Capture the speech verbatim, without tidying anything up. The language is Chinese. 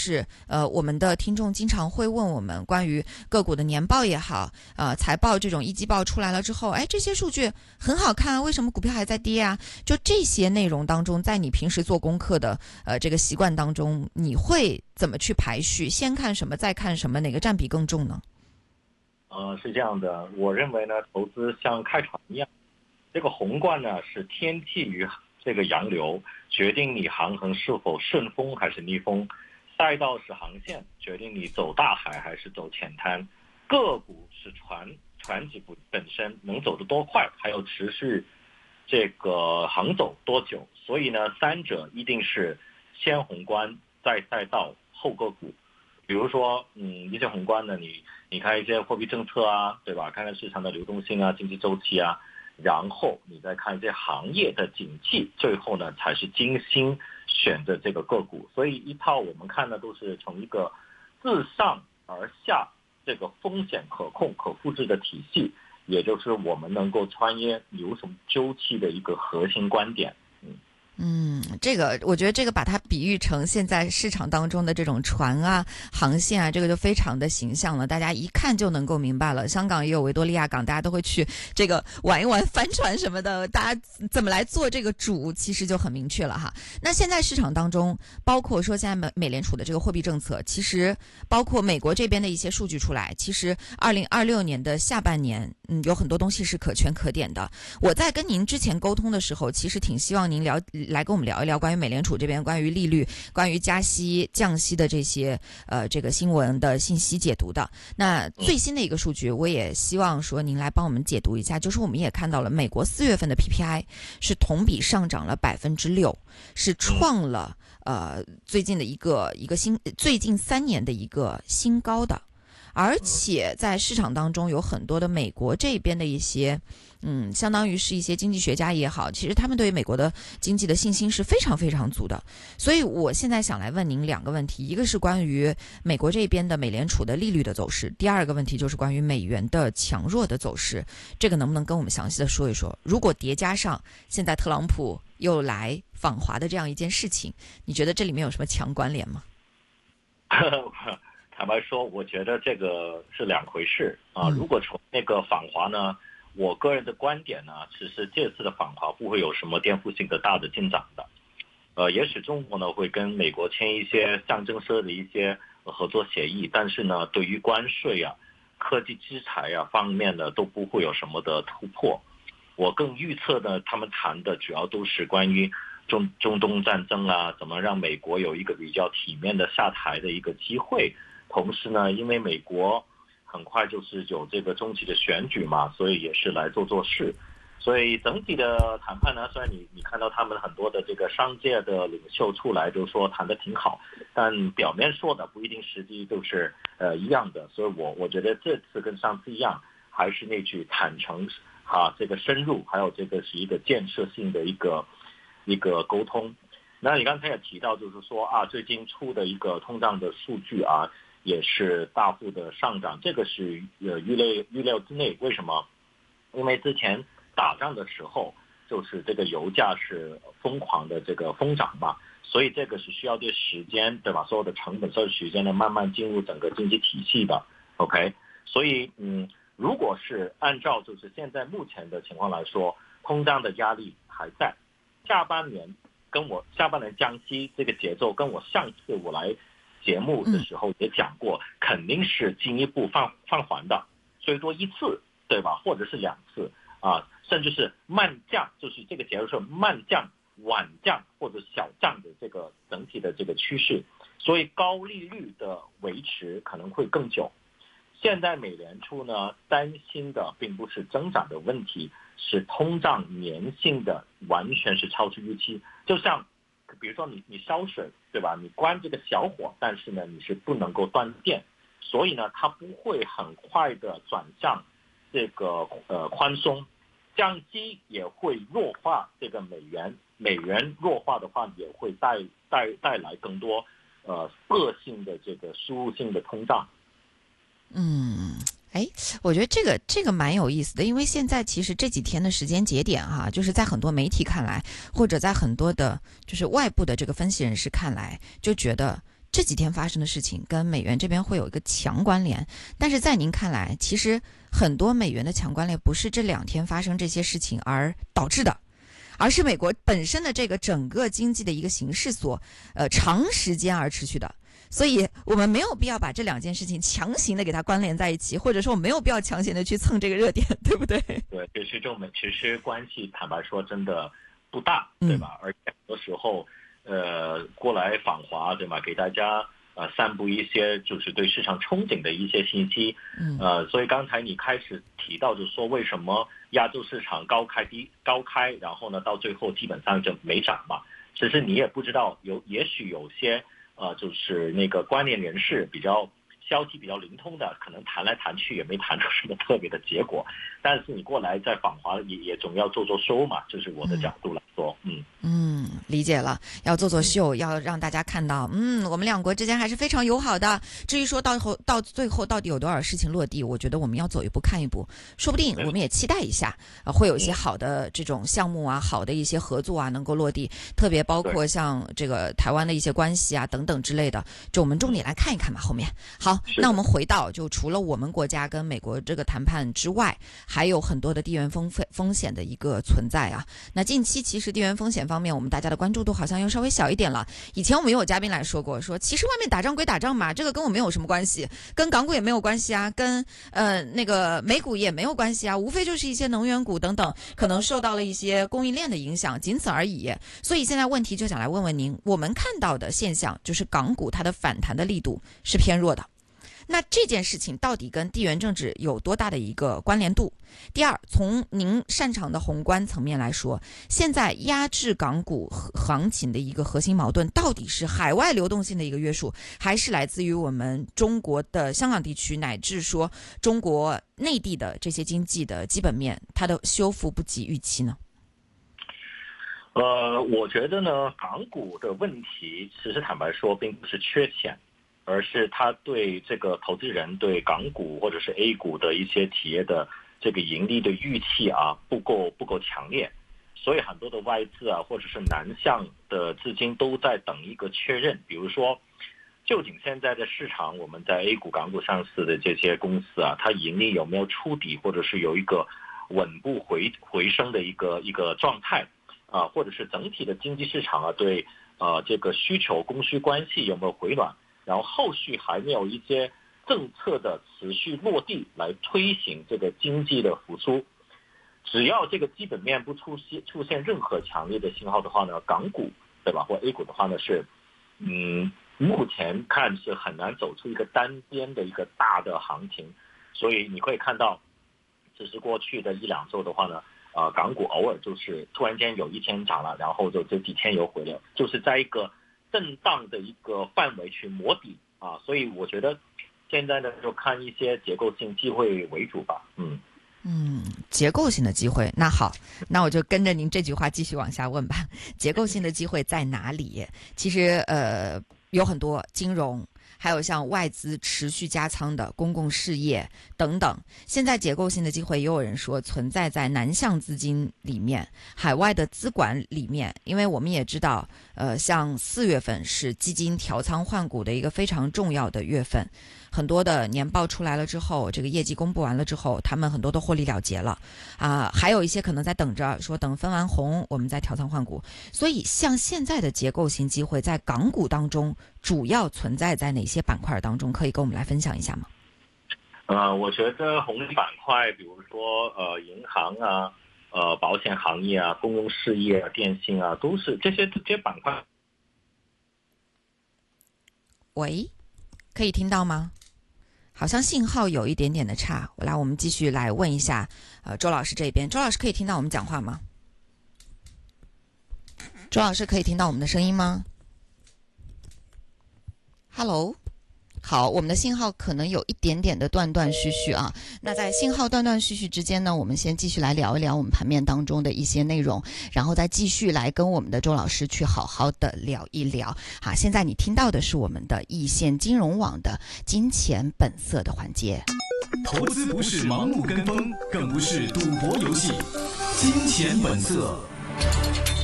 是呃我们的听众经常会问我们关于个股的年报也好，呃财报这种一季报出来了之后，哎，这些数据很好看，为什么股票还在跌啊？就这些内容当中，在你平时做功课的呃这个习惯当中，你会怎么去排序？先看什么，再看什么，哪个占比更重呢？ 呃，是这样的，我认为呢，投资像开船一样，这个宏观呢是天气与这个洋流，决定你航行是否顺风还是逆风；赛道是航线，决定你走大海还是走浅滩；个股是船，船只本身能走得多快，还有持续这个航走多久。所以呢，三者一定是先宏观，再赛道，后个股。比如说，嗯，一些宏观的，你你看一些货币政策啊，对吧？看看市场的流动性啊，经济周期啊，然后你再看一些行业的景气，最后呢才是精心选的这个个股。所以一套我们看的都是从一个自上而下这个风险可控、可复制的体系，也就是我们能够穿越流程周期的一个核心观点。 嗯，这个我觉得这个把它比喻成现在市场当中的这种船啊、航线啊，这个就非常的形象了，大家一看就能够明白了。香港也有维多利亚港，大家都会去这个玩一玩帆船什么的，大家怎么来做这个主，其实就很明确了哈。那现在市场当中，包括说现在美美联储的这个货币政策，其实包括美国这边的一些数据出来，其实二零二六年的下半年，嗯，有很多东西是可圈可点的。我在跟您之前沟通的时候，其实挺希望您聊。来跟我们聊一聊关于美联储这边关于利率、关于加息、降息的这些呃这个新闻的信息解读的。那最新的一个数据，我也希望说您来帮我们解读一下，就是我们也看到了美国四月份的 P P I 是同比上涨了百分之六，是创了呃最近的一个一个新最近三年的一个新高的。而且在市场当中有很多的美国这边的一些嗯，相当于是一些经济学家也好，其实他们对于美国的经济的信心是非常非常足的。所以我现在想来问您两个问题，一个是关于美国这边的美联储的利率的走势，第二个问题就是关于美元的强弱的走势。这个能不能跟我们详细的说一说？如果叠加上现在特朗普又来访华的这样一件事情，你觉得这里面有什么强关联吗？ 坦白说，我觉得这个是两回事啊。如果从那个访华呢，我个人的观点呢，其实这次的访华不会有什么颠覆性的大的进展的。呃，也许中国呢会跟美国签一些象征式的一些合作协议，但是呢，对于关税啊、科技制裁啊方面呢，都不会有什么的突破。我更预测呢，他们谈的主要都是关于中中东战争啊，怎么让美国有一个比较体面的下台的一个机会。同时呢，因为美国很快就是有这个中期的选举嘛，所以也是来做做事。所以整体的谈判呢，虽然你你看到他们很多的这个商界的领袖出来就说谈得挺好，但表面说的不一定实际就是呃一样的。所以我我觉得这次跟上次一样，还是那句坦诚哈、啊，这个深入，还有这个是一个建设性的一个一个沟通。那你刚才也提到，就是说啊，最近出的一个通胀的数据啊，也是大幅的上涨，这个是呃预料预料之内。为什么？因为之前打仗的时候，就是这个油价是疯狂的这个疯涨嘛，所以这个是需要对时间，对吧？所有的成本、所有时间呢，慢慢进入整个经济体系的。OK， 所以嗯，如果是按照就是现在目前的情况来说，通胀的压力还在，下半年跟我下半年降息这个节奏，跟我上次我来节目的时候也讲过，肯定是进一步放放缓的，最多一次，对吧？或者是两次啊，甚至是慢降，就是这个节奏是慢降、晚降或者小降的这个整体的这个趋势，所以高利率的维持可能会更久。现在美联储呢担心的并不是增长的问题，是通胀粘性的完全是超出预期。就像比如说你你烧水，对吧？你关这个小火，但是呢你是不能够断电，所以呢它不会很快的转向这个呃宽松，降息也会弱化这个美元，美元弱化的话也会带带带来更多呃恶性的这个输入性的通胀。 嗯，哎，我觉得这个这个蛮有意思的，因为现在其实这几天的时间节点哈、啊，就是在很多媒体看来，或者在很多的就是外部的这个分析人士看来，就觉得这几天发生的事情跟美元这边会有一个强关联，但是在您看来，其实很多美元的强关联不是这两天发生这些事情而导致的，而是美国本身的这个整个经济的一个形势所呃长时间而持续的。所以我们没有必要把这两件事情强行的给它关联在一起，或者说我没有必要强行的去蹭这个热点，对不对？ 对，其实中美其实关系坦白说真的不大，对吧？嗯、而且很多时候，呃，过来访华，对吧？给大家呃散布一些就是对市场憧憬的一些信息，嗯，呃，所以刚才你开始提到就是说为什么亚洲市场高开低高开，然后呢到最后基本上就没涨嘛？其实你也不知道有，也许有些。呃，就是那个关联人士比较消息比较灵通的，可能谈来谈去也没谈出什么特别的结果。但是你过来在访华也也总要做做show嘛，这是我的角度来说，嗯嗯，理解了，要做做秀，要让大家看到，嗯，我们两国之间还是非常友好的。至于说到后到最后到底有多少事情落地，我觉得我们要走一步看一步，说不定我们也期待一下，呃、会有一些好的这种项目啊，好的一些合作啊能够落地，特别包括像这个台湾的一些关系啊等等之类的，就我们重点来看一看吧。后面好，那我们回到就除了我们国家跟美国这个谈判之外，还有很多的地缘风风险的一个存在啊。那近期其实地缘风险方面，我们大家的关注度好像又稍微小一点了。以前我们也有嘉宾来说过，说其实外面打仗归打仗嘛，这个跟我们有什么关系？跟港股也没有关系啊，跟呃那个美股也没有关系啊，无非就是一些能源股等等，可能受到了一些供应链的影响，仅此而已。所以现在问题就想来问问您，我们看到的现象就是港股它的反弹的力度是偏弱的。那这件事情到底跟地缘政治有多大的一个关联度？第二，从您擅长的宏观层面来说，现在压制港股行情的一个核心矛盾，到底是海外流动性的一个约束，还是来自于我们中国的香港地区，乃至说中国内地的这些经济的基本面，它的修复不及预期呢？ 呃，我觉得呢，港股的问题，其实坦白说，并不是缺钱。而是他对这个投资人对港股或者是 A 股的一些企业的这个盈利的预期啊不够不够强烈，所以很多的外资啊或者是南向的资金都在等一个确认，比如说究竟现在的市场我们在 A 股港股上市的这些公司啊，它盈利有没有触底，或者是有一个稳步回回升的一个一个状态啊，或者是整体的经济市场啊对呃这个需求供需关系有没有回暖。然后后续还没有一些政策的持续落地来推行这个经济的复苏，只要这个基本面不出现出现任何强烈的信号的话呢，港股对吧或 A 股的话呢是，嗯，目前看是很难走出一个单边的一个大的行情，所以你会看到，只是过去的一两周的话呢，呃，港股偶尔就是突然间有一天涨了，然后就这几天又回了，就是在一个震荡的一个范围去摸底啊，所以我觉得现在呢就看一些结构性机会为主吧。嗯嗯，结构性的机会，那好，那我就跟着您这句话继续往下问吧。结构性的机会在哪里？其实呃有很多，金融，还有像外资持续加仓的公共事业等等。现在结构性的机会也有人说存在在南向资金里面，海外的资管里面，因为我们也知道呃，像四月份是基金调仓换股的一个非常重要的月份，很多的年报出来了之后，这个业绩公布完了之后，他们很多都获利了结了啊、呃，还有一些可能在等着说等分完红我们再调仓换股。所以像现在的结构性机会在港股当中主要存在在哪些板块当中，可以跟我们来分享一下吗？ 呃，我觉得红利板块，比如说呃银行啊、呃保险行业啊、公用事业啊、电信啊，都是这些这些板块。 喂，可以听到吗？好像信号有一点点的差，我来，我们继续来问一下，呃，周老师这边，周老师可以听到我们讲话吗？周老师可以听到我们的声音吗 ？Hello。好，我们的信号可能有一点点的断断续续啊。那在信号断断续续之间呢，我们先继续来聊一聊我们盘面当中的一些内容，然后再继续来跟我们的周老师去好好的聊一聊。好，现在你听到的是我们的易线金融网的金钱本色的环节。 投资不是盲目跟风，更不是赌博游戏，金钱本色。